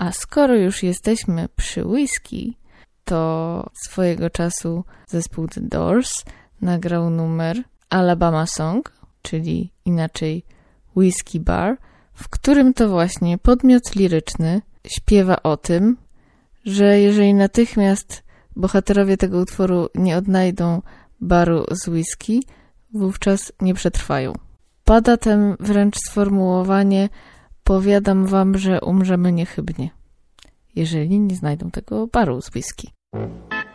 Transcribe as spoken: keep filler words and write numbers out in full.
A skoro już jesteśmy przy whisky, to swojego czasu zespół The Doors nagrał numer Alabama Song, czyli inaczej Whiskey Bar, w którym to właśnie podmiot liryczny śpiewa o tym, że jeżeli natychmiast bohaterowie tego utworu nie odnajdą baru z whisky, wówczas nie przetrwają. Pada tam wręcz sformułowanie: powiadam wam, że umrzemy niechybnie, jeżeli nie znajdą tego baru z whisky.